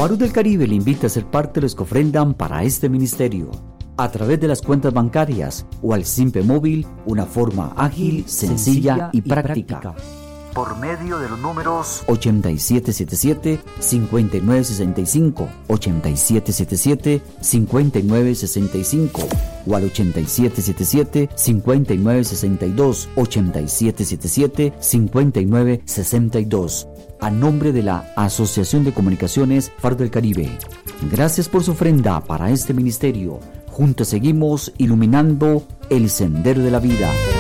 Faro del Caribe le invita a ser parte de los que ofrendan para este ministerio. A través de las cuentas bancarias o al Simpe Móvil, una forma ágil, sencilla y práctica. Por medio de los números 8777-5965, 8777-5965 o al 8777-5962, 8777-5962, a nombre de la Asociación de Comunicaciones Faro del Caribe. Gracias por su ofrenda para este ministerio. Juntos seguimos iluminando el sendero de la vida.